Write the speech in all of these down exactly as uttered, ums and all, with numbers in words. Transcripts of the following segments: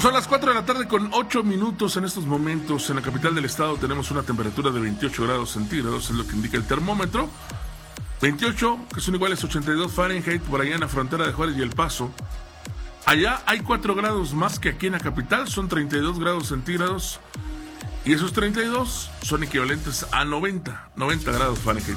Son las cuatro de la tarde con ocho minutos en estos momentos. En la capital del estado tenemos una temperatura de veintiocho grados centígrados, es lo que indica el termómetro. veintiocho, que son iguales a ochenta y dos Fahrenheit, por allá en la frontera de Juárez y El Paso. Allá hay cuatro grados más que aquí en la capital, son treinta y dos grados centígrados. Y esos treinta y dos son equivalentes a noventa, noventa grados Fahrenheit.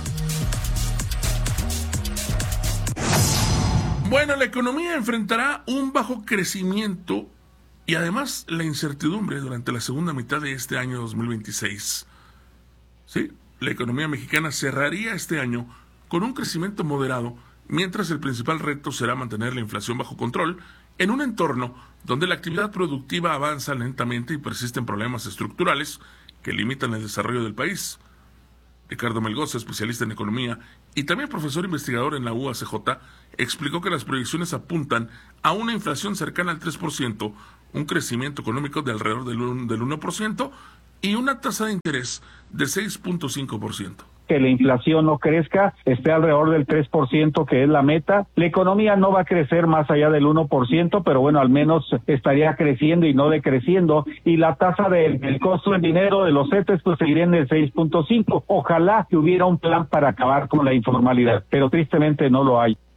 Bueno, la economía enfrentará un bajo crecimiento y además la incertidumbre durante la segunda mitad de este año dos mil veintiséis. Sí, la economía mexicana cerraría este año con un crecimiento moderado, mientras el principal reto será mantener la inflación bajo control en un entorno donde la actividad productiva avanza lentamente y persisten problemas estructurales que limitan el desarrollo del país. Ricardo Melgoza, especialista en economía y también profesor investigador en la U A C J, explicó que las proyecciones apuntan a una inflación cercana al tres por ciento, un crecimiento económico de alrededor del uno por ciento y una tasa de interés de seis punto cinco por ciento. Que la inflación no crezca, esté alrededor del tres por ciento, que es la meta. La economía no va a crecer más allá del uno por ciento, pero bueno, al menos estaría creciendo y no decreciendo. Y la tasa del, del costo del dinero de los CETES pues seguiría en el seis punto cinco. Ojalá que hubiera un plan para acabar con la informalidad, pero tristemente no lo hay.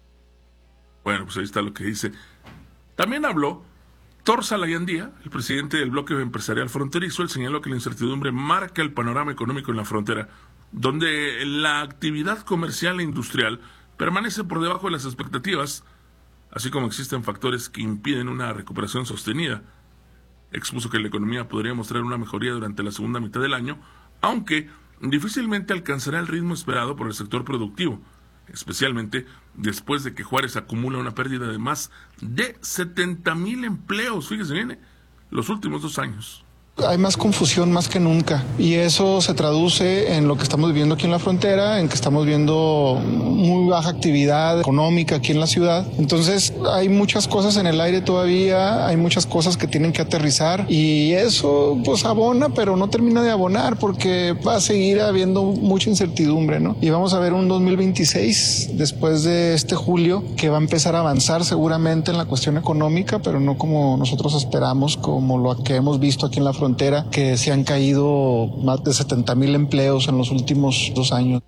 Bueno, pues ahí está lo que dice. También habló Torza Layandía, el presidente del bloque empresarial fronterizo. Él señaló que la incertidumbre marca el panorama económico en la frontera, donde la actividad comercial e industrial permanece por debajo de las expectativas, así como existen factores que impiden una recuperación sostenida. Expuso que la economía podría mostrar una mejoría durante la segunda mitad del año, aunque difícilmente alcanzará el ritmo esperado por el sector productivo, especialmente después de que Juárez acumula una pérdida de más de setenta mil empleos, fíjese bien, los últimos dos años. Hay más confusión más que nunca y eso se traduce en lo que estamos viviendo aquí en la frontera, en que estamos viendo muy baja actividad económica aquí en la ciudad. Entonces hay muchas cosas en el aire todavía, hay muchas cosas que tienen que aterrizar y eso pues abona, pero no termina de abonar porque va a seguir habiendo mucha incertidumbre, ¿no? Y vamos a ver un dos mil veintiséis después de este julio que va a empezar a avanzar seguramente en la cuestión económica, pero no como nosotros esperamos, como lo que hemos visto aquí en la frontera, que se han caído más de setenta mil empleos en los últimos dos años.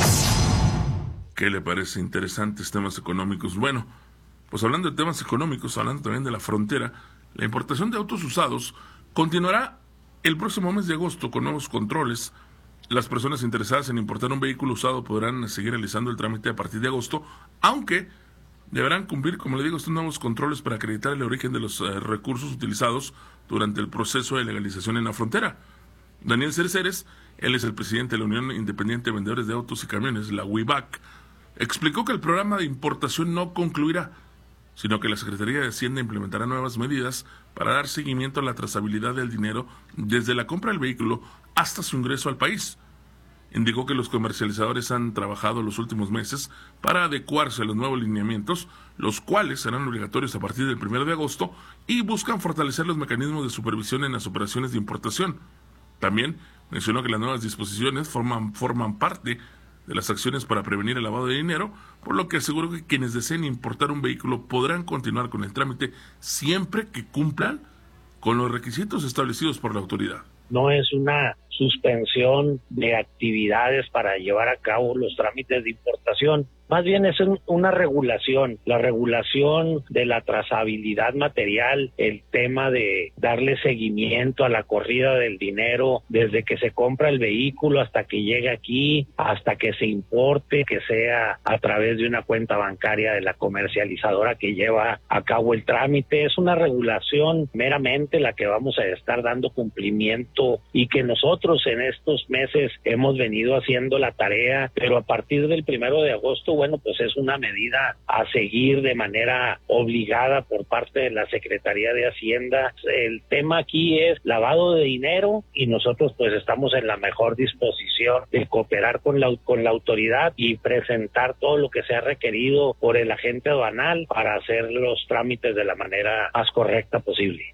¿Qué le parece interesantes temas económicos? Bueno, pues hablando de temas económicos, hablando también de la frontera, la importación de autos usados continuará el próximo mes de agosto con nuevos controles. Las personas interesadas en importar un vehículo usado podrán seguir realizando el trámite a partir de agosto, aunque deberán cumplir, como le digo, estos nuevos controles para acreditar el origen de los eh, recursos utilizados durante el proceso de legalización en la frontera. Daniel Cerceres, él es el presidente de la Unión Independiente de Vendedores de Autos y Camiones, la U I B A C, explicó que el programa de importación no concluirá, sino que la Secretaría de Hacienda implementará nuevas medidas para dar seguimiento a la trazabilidad del dinero desde la compra del vehículo hasta su ingreso al país. Indicó que los comercializadores han trabajado los últimos meses para adecuarse a los nuevos lineamientos, los cuales serán obligatorios a partir del primero de agosto, y buscan fortalecer los mecanismos de supervisión en las operaciones de importación. También mencionó que las nuevas disposiciones forman, forman parte de las acciones para prevenir el lavado de dinero, por lo que aseguró que quienes deseen importar un vehículo podrán continuar con el trámite siempre que cumplan con los requisitos establecidos por la autoridad. No es una suspensión de actividades para llevar a cabo los trámites de importación. Más bien es un, una regulación, la regulación de la trazabilidad material, el tema de darle seguimiento a la corrida del dinero desde que se compra el vehículo hasta que llegue aquí, hasta que se importe, que sea a través de una cuenta bancaria de la comercializadora que lleva a cabo el trámite. Es una regulación meramente la que vamos a estar dando cumplimiento y que nosotros en estos meses hemos venido haciendo la tarea, pero a partir del primero de agosto, bueno, pues es una medida a seguir de manera obligada por parte de la Secretaría de Hacienda. El tema aquí es lavado de dinero y nosotros pues estamos en la mejor disposición de cooperar con la, con la autoridad y presentar todo lo que sea requerido por el agente aduanal para hacer los trámites de la manera más correcta posible.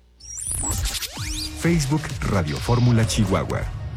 Facebook Radio Fórmula Chihuahua.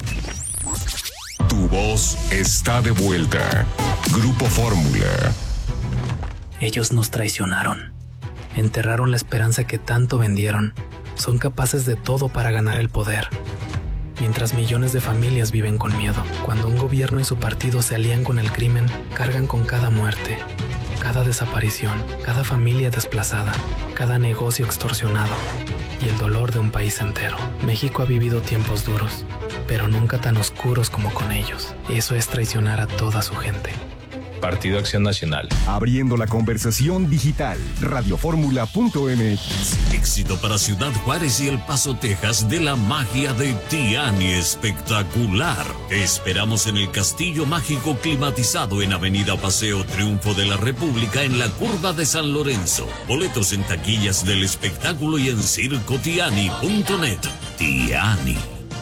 Tu voz está de vuelta. Grupo Fórmula. Ellos nos traicionaron. Enterraron la esperanza que tanto vendieron. son capaces de todo para ganar el poder. Mientras millones de familias viven con miedo, cuando un gobierno y su partido se alían con el crimen, cargan con cada muerte, cada desaparición, cada familia desplazada, cada negocio extorsionado y el dolor de un país entero. México ha vivido tiempos duros, pero nunca tan oscuros como con ellos. Eso es traicionar a toda su gente. Partido Acción Nacional. Abriendo la conversación digital. radioformula punto m x. Éxito para Ciudad Juárez y El Paso, Texas, de la magia de Tiani Espectacular. Te esperamos en el Castillo Mágico climatizado en Avenida Paseo Triunfo de la República, en la curva de San Lorenzo. Boletos en taquillas del espectáculo y en circo tiani punto net. Tiani.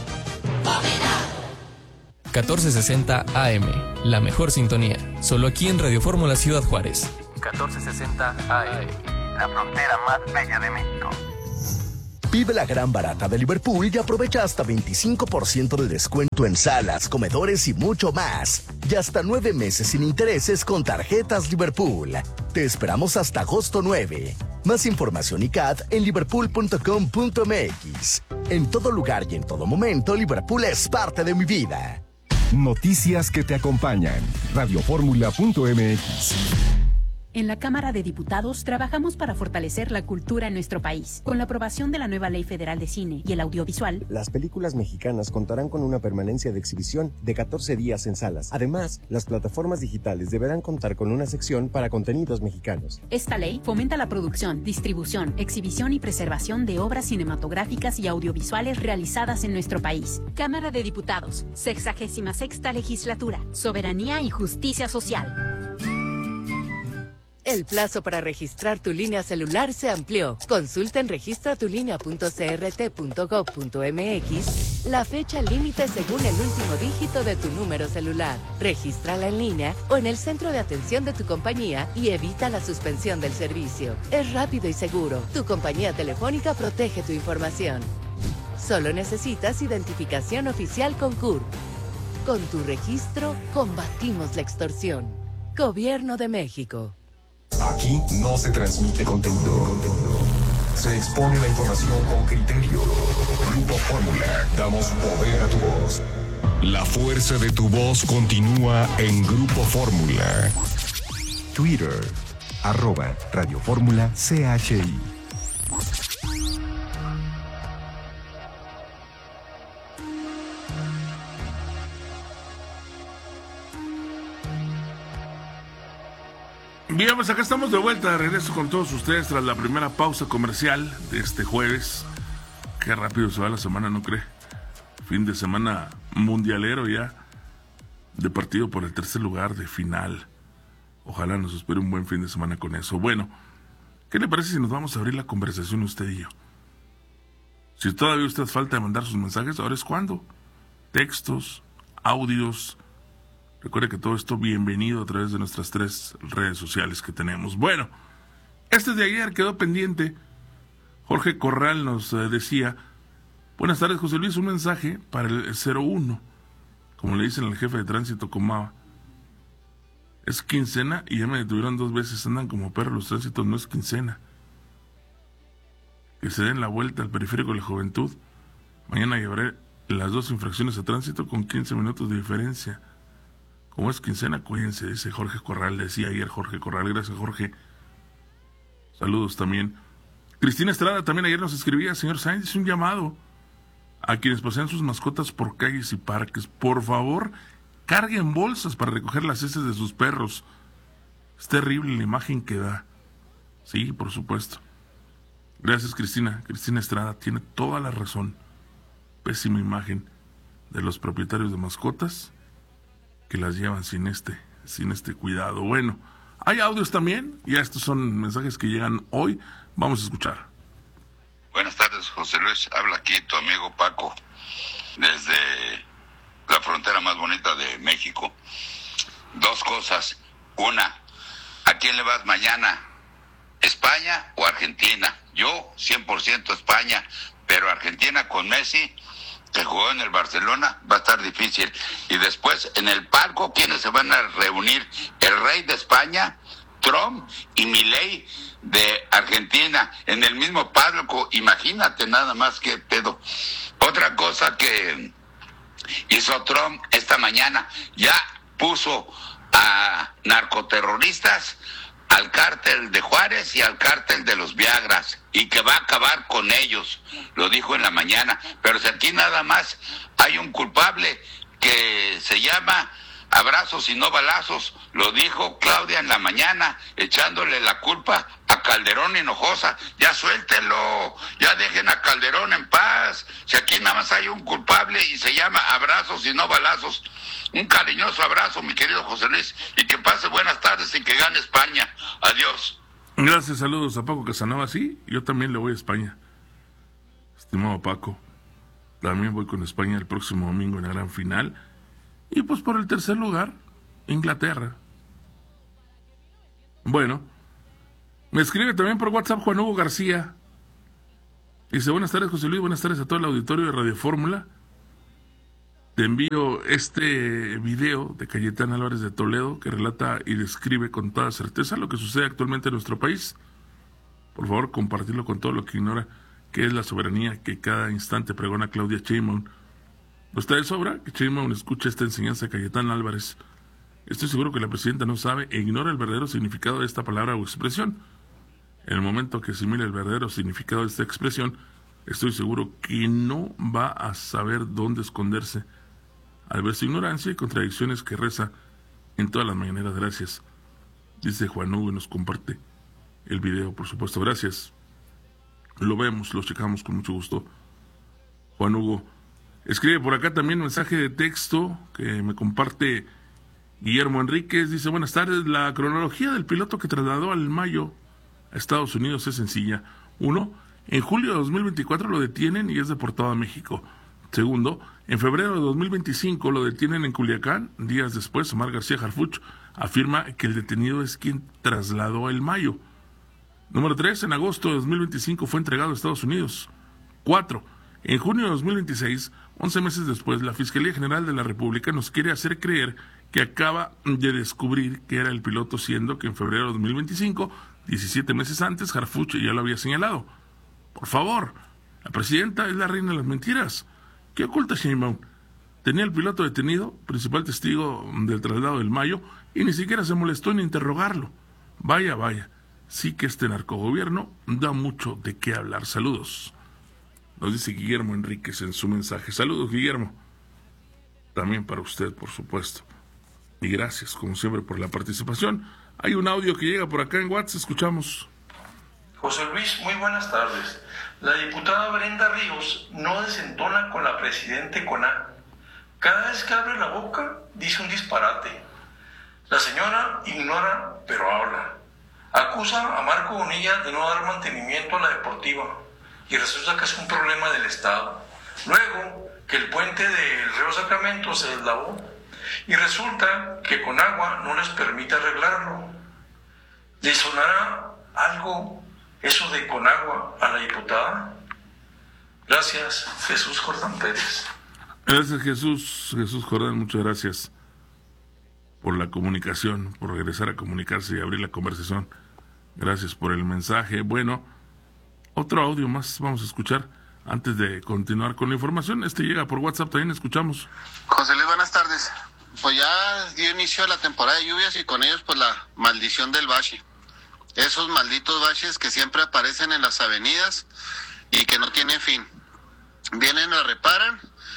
catorce sesenta A M, la mejor sintonía, solo aquí en Radio Fórmula Ciudad Juárez. catorce sesenta A M, la frontera más bella de México. Vive la gran barata de Liverpool y aprovecha hasta veinticinco por ciento de descuento en salas, comedores y mucho más. Y hasta nueve meses sin intereses con tarjetas Liverpool. Te esperamos hasta agosto nueve. Más información y C A T en liverpool punto com punto m x. En todo lugar y en todo momento, Liverpool es parte de mi vida. Noticias que te acompañan. radioformula punto m x. En la Cámara de Diputados trabajamos para fortalecer la cultura en nuestro país. Con la aprobación de la nueva Ley Federal de Cine y el Audiovisual, las películas mexicanas contarán con una permanencia de exhibición de catorce días en salas. Además, las plataformas digitales deberán contar con una sección para contenidos mexicanos. Esta ley fomenta la producción, distribución, exhibición y preservación de obras cinematográficas y audiovisuales realizadas en nuestro país. Cámara de Diputados, sexagésima sexta legislatura, soberanía y justicia social. El plazo para registrar tu línea celular se amplió. Consulta en registra tu línea punto c r t punto gov punto m x la fecha límite según el último dígito de tu número celular. Regístrala en línea o en el centro de atención de tu compañía y evita la suspensión del servicio. Es rápido y seguro. Tu compañía telefónica protege tu información. Solo necesitas identificación oficial con C U R. Con tu registro, combatimos la extorsión. Gobierno de México. Aquí no se transmite contenido. Se expone la información con criterio. Grupo Fórmula. Damos poder a tu voz. La fuerza de tu voz continúa en Grupo Fórmula. Twitter. Arroba Radio Fórmula C H I. Bien, pues acá estamos de vuelta, de regreso con todos ustedes tras la primera pausa comercial de este jueves. Qué rápido se va la semana, ¿no cree? Fin de semana mundialero ya, de partido por el tercer lugar de final. Ojalá nos espere un buen fin de semana con eso. Bueno, ¿qué le parece si nos vamos a abrir la conversación usted y yo? Si todavía usted falta de mandar sus mensajes, ahora es cuando. Textos, audios. Recuerde que todo esto bienvenido a través de nuestras tres redes sociales que tenemos. Bueno, este de ayer quedó pendiente. Jorge Corral nos eh, decía: buenas tardes, José Luis, un mensaje para el cero uno. Como le dicen al jefe de tránsito Comaba. Es quincena y ya me detuvieron dos veces. Andan como perros los tránsitos, no es quincena. Que se den la vuelta al periférico de la Juventud. Mañana llevaré las dos infracciones a tránsito con quince minutos de diferencia. Como es quincena, cuídense, dice Jorge Corral, decía ayer Jorge Corral. Gracias, Jorge. Saludos también. Cristina Estrada también ayer nos escribía: señor Sainz, es un llamado a quienes pasean sus mascotas por calles y parques. Por favor, carguen bolsas para recoger las heces de sus perros. Es terrible la imagen que da. Sí, por supuesto. Gracias, Cristina. Cristina Estrada tiene toda la razón. Pésima imagen de los propietarios de mascotas que las llevan sin este, sin este cuidado. Bueno, hay audios también, y estos son mensajes que llegan hoy. Vamos a escuchar. Buenas tardes, José Luis. Habla aquí tu amigo Paco, desde la frontera más bonita de México. Dos cosas. Una, ¿a quién le vas mañana? ¿España o Argentina? Yo, cien por ciento España, pero Argentina con Messi, que jugó en el Barcelona, va a estar difícil. Y después, en el palco, ¿quiénes se van a reunir? El rey de España, Trump, y Milei de Argentina, en el mismo palco, Imagínate nada más qué pedo. Otra cosa que hizo Trump esta mañana, ya puso a narcoterroristas, al cártel de Juárez y al cártel de los Viagras, y que va a acabar con ellos, lo dijo en la mañana. Pero si aquí nada más hay un culpable que se llama abrazos y no balazos, lo dijo Claudia en la mañana, echándole la culpa a Calderón Hinojosa. Ya suéltelo, ya dejen a Calderón en paz. Si aquí nada más hay un culpable y se llama abrazos y no balazos. Un cariñoso abrazo, mi querido José Luis, y que pase buenas tardes y que gane España. Adiós. Gracias, saludos a Paco Casanova. Sí, yo también le voy a España. Estimado Paco, también voy con España el próximo domingo en la gran final. Y pues por el tercer lugar, Inglaterra. Bueno, me escribe también por WhatsApp Juan Hugo García. Dice, buenas tardes, José Luis, buenas tardes a todo el auditorio de Radio Fórmula. Te envío este video de Cayetana Álvarez de Toledo, que relata y describe con toda certeza lo que sucede actualmente en nuestro país. Por favor, compartirlo con todo lo que ignora que es la soberanía que cada instante pregona Claudia Sheinbaum. No está de sobra que Sheinbaum escuche esta enseñanza de Cayetana Álvarez. Estoy seguro que la presidenta no sabe e ignora el verdadero significado de esta palabra o expresión. En el momento que asimile el verdadero significado de esta expresión, estoy seguro que no va a saber dónde esconderse al ver su ignorancia y contradicciones que reza en todas las mañaneras. Gracias, dice Juan Hugo, y nos comparte el video, por supuesto. Gracias. Lo vemos, lo checamos con mucho gusto. Juan Hugo escribe por acá también un mensaje de texto que me comparte Guillermo Enríquez. Dice, buenas tardes, la cronología del piloto que trasladó al Mayo a Estados Unidos es sencilla. Uno, en julio de dos mil veinticuatro lo detienen y es deportado a México. Segundo, en febrero de dos mil veinticinco lo detienen en Culiacán. Días después, Omar García Harfuch afirma que el detenido es quien trasladó el Mayo. Número tres, en agosto de dos mil veinticinco fue entregado a Estados Unidos. Cuatro, en junio de dos mil veintiséis, once meses después, la Fiscalía General de la República nos quiere hacer creer que acaba de descubrir que era el piloto, siendo que en febrero de dos mil veinticinco, diecisiete meses antes, Harfuch ya lo había señalado. Por favor, la presidenta es la reina de las mentiras. ¿Qué oculta Sheinbaum? Tenía el piloto detenido, principal testigo del traslado del Mayo, y ni siquiera se molestó en interrogarlo. Vaya, vaya, sí que este narcogobierno da mucho de qué hablar. Saludos. Nos dice Guillermo Enríquez en su mensaje. Saludos, Guillermo. También para usted, por supuesto. Y gracias, como siempre, por la participación. Hay un audio que llega por acá en WhatsApp. Escuchamos. José Luis, muy buenas tardes. La diputada Brenda Ríos no desentona con la presidente Coná. Cada vez que abre la boca, dice un disparate. La señora ignora, pero habla. Acusa a Marco Bonilla de no dar mantenimiento a la deportiva. Y resulta que es un problema del Estado. Luego, que el puente del río Sacramento se deslavó. Y resulta que Conagua no les permite arreglarlo. ¿Le sonará algo eso de Conagua a la diputada? Gracias, Jesús Jordán Pérez. Gracias, Jesús. Jesús Jordán, muchas gracias por la comunicación, por regresar a comunicarse y abrir la conversación. Gracias por el mensaje. Bueno, otro audio más vamos a escuchar antes de continuar con la información. Este llega por WhatsApp, también escuchamos. José Luis, buenas tardes. Pues ya dio inicio a la temporada de lluvias y con ellos pues la maldición del bache. Esos malditos baches que siempre aparecen en las avenidas y que no tienen fin. Vienen, lo reparan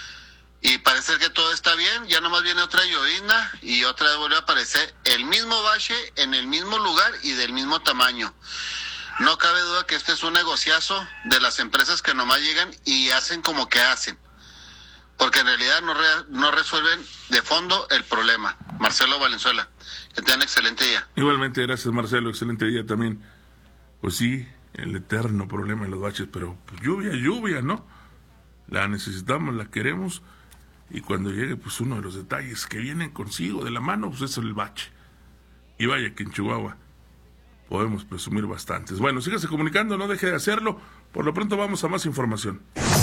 y parece que todo está bien, ya nomás viene otra llovizna y otra vez vuelve a aparecer el mismo bache en el mismo lugar y del mismo tamaño. No cabe duda que este es un negociazo de las empresas que nomás llegan y hacen como que hacen, porque en realidad no, re, no resuelven de fondo el problema. Marcelo Valenzuela, que tengan excelente día. Igualmente, gracias Marcelo, excelente día también. Pues sí, el eterno problema de los baches, pero pues, lluvia, lluvia, ¿no? La necesitamos, la queremos, y cuando llegue pues uno de los detalles que vienen consigo de la mano, pues es el bache. Y vaya que en Chihuahua podemos presumir bastantes. Bueno, sígase comunicando, no deje de hacerlo. Por lo pronto vamos a más información.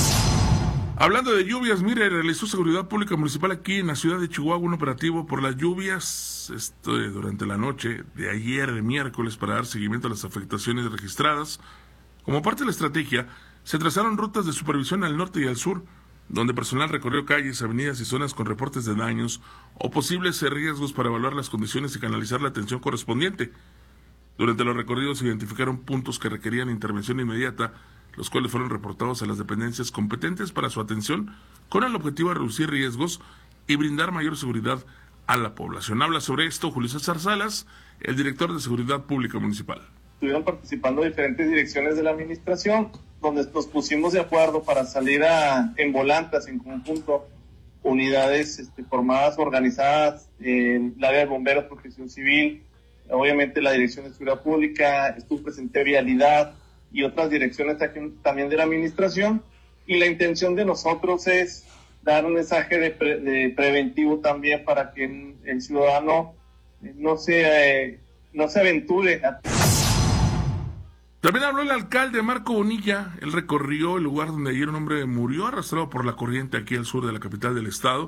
Hablando de lluvias, mire, realizó Seguridad Pública Municipal aquí en la ciudad de Chihuahua un operativo por las lluvias esto, durante la noche de ayer, de miércoles, para dar seguimiento a las afectaciones registradas Como parte de la estrategia, se trazaron rutas de supervisión al norte y al sur, donde personal recorrió calles, avenidas y zonas con reportes de daños o posibles riesgos para evaluar las condiciones y canalizar la atención correspondiente. Durante los recorridos se identificaron puntos que requerían intervención inmediata, los cuales fueron reportados a las dependencias competentes para su atención, con el objetivo de reducir riesgos y brindar mayor seguridad a la población. Habla sobre esto Julio César Salas, el director de Seguridad Pública Municipal. Estuvieron participando diferentes direcciones de la administración, donde nos pusimos de acuerdo para salir a, en volantas, en conjunto, unidades este, formadas, organizadas, en el área de bomberos, protección civil, obviamente la Dirección de Seguridad Pública, estuvo presente Vialidad y otras direcciones también de la administración, y la intención de nosotros es dar un mensaje de, pre, de preventivo también para que el, el ciudadano no se, eh, no se aventure a... También habló el alcalde Marco Bonilla. Él recorrió el lugar donde ayer un hombre murió arrastrado por la corriente aquí al sur de la capital del estado.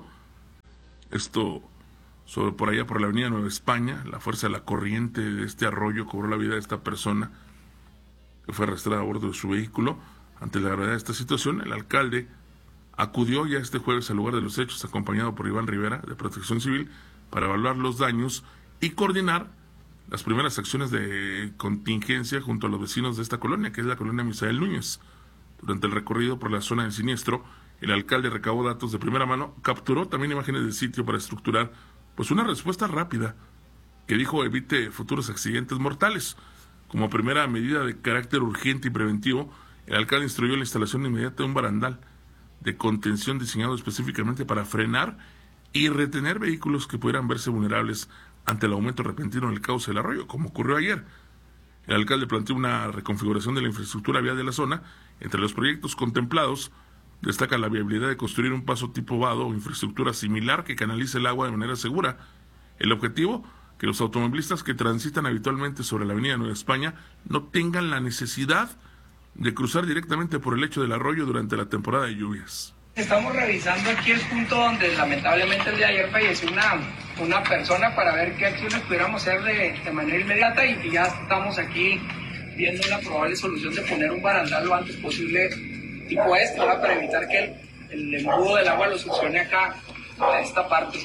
Esto sobre por allá por la avenida Nueva España. La fuerza de la corriente de este arroyo cobró la vida de esta persona que fue arrastrada a bordo de su vehículo. Ante la gravedad de esta situación, el alcalde acudió ya este jueves al lugar de los hechos, acompañado por Iván Rivera de Protección Civil, para evaluar los daños y coordinar las primeras acciones de contingencia junto a los vecinos de esta colonia, que es la colonia Misael Núñez. Durante el recorrido por la zona del siniestro, el alcalde recabó datos de primera mano, capturó también imágenes del sitio para estructurar pues una respuesta rápida que dijo evite futuros accidentes mortales. Como primera medida de carácter urgente y preventivo, el alcalde instruyó la instalación inmediata de un barandal de contención diseñado específicamente para frenar y retener vehículos que pudieran verse vulnerables ante el aumento repentino del cauce del arroyo, como ocurrió ayer. El alcalde planteó una reconfiguración de la infraestructura vial de la zona. Entre los proyectos contemplados, destaca la viabilidad de construir un paso tipo vado o infraestructura similar que canalice el agua de manera segura. El objetivo, que los automovilistas que transitan habitualmente sobre la avenida Nueva España no tengan la necesidad de cruzar directamente por el lecho del arroyo durante la temporada de lluvias. Estamos revisando aquí el punto donde lamentablemente el día de ayer falleció una, una persona para ver qué acciones pudiéramos hacer de, de manera inmediata y, y ya estamos aquí viendo la probable solución de poner un barandal lo antes posible tipo esto, ¿verdad? Para evitar que el, el embudo del agua lo succione acá, a esta parte.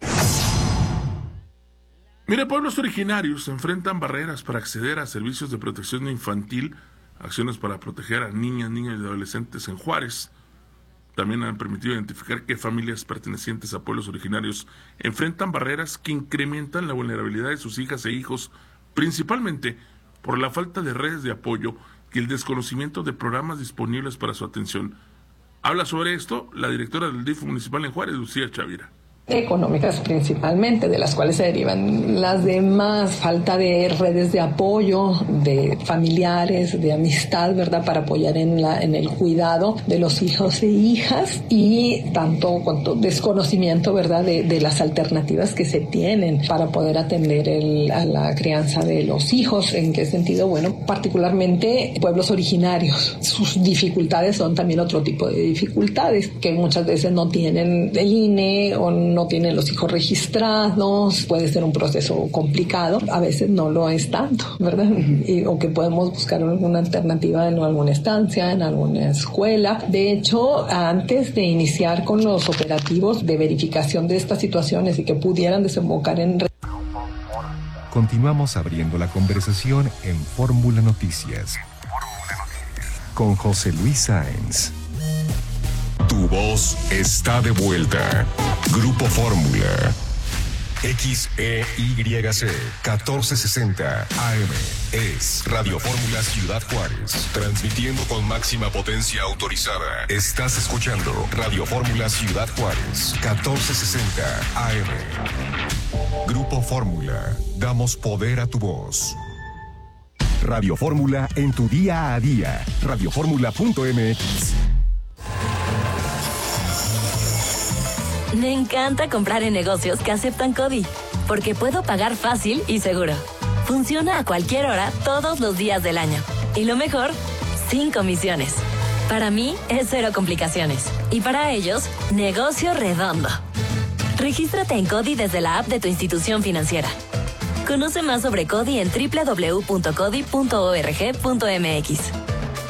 Mire, pueblos originarios enfrentan barreras para acceder a servicios de protección infantil, acciones para proteger a niñas, niños y adolescentes en Juárez. También han permitido identificar que familias pertenecientes a pueblos originarios enfrentan barreras que incrementan la vulnerabilidad de sus hijas e hijos, principalmente por la falta de redes de apoyo y el desconocimiento de programas disponibles para su atención. Habla sobre esto la directora del D I F municipal en Juárez, Lucía Chavira. Económicas principalmente, de las cuales se derivan las demás, falta de redes de apoyo, de familiares, de amistad, ¿verdad?, para apoyar en la en el cuidado de los hijos e hijas, y tanto cuanto desconocimiento, ¿verdad?, de, de las alternativas que se tienen para poder atender el, a la crianza de los hijos. ¿En qué sentido? Bueno, particularmente pueblos originarios. Sus dificultades son también otro tipo de dificultades, que muchas veces no tienen el I N E o no no tienen los hijos registrados, puede ser un proceso complicado, a veces no lo es tanto, ¿verdad? Y, o que podemos buscar alguna alternativa en alguna estancia, en alguna escuela. De hecho, antes de iniciar con los operativos de verificación de estas situaciones y que pudieran desembocar en... Continuamos abriendo la conversación en Fórmula Noticias con José Luis Sáenz. Tu voz está de vuelta. Grupo Fórmula. X E Y C catorce sesenta A M es Radio Fórmula Ciudad Juárez, transmitiendo con máxima potencia autorizada. Estás escuchando Radio Fórmula Ciudad Juárez, catorce sesenta A M. Grupo Fórmula, damos poder a tu voz. Radio Fórmula en tu día a día. radio fórmula punto m x. Me encanta comprar en negocios que aceptan CODI, porque puedo pagar fácil y seguro. Funciona a cualquier hora, todos los días del año. Y lo mejor, sin comisiones. Para mí, es cero complicaciones. Y para ellos, negocio redondo. Regístrate en CODI desde la app de tu institución financiera. Conoce más sobre CODI en doble u doble u doble u punto codi punto org punto m x.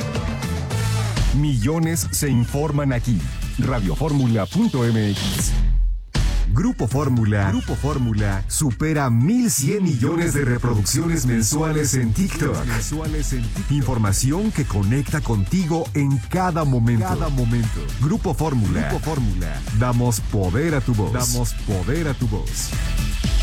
Millones se informan aquí. radio fórmula punto m x. Grupo Fórmula. Grupo Fórmula supera mil cien millones de reproducciones mensuales en TikTok. Mensuales en TikTok. Información que conecta contigo en cada momento. Cada momento. Grupo Fórmula. Grupo Fórmula. Damos poder a tu voz. Damos poder a tu voz.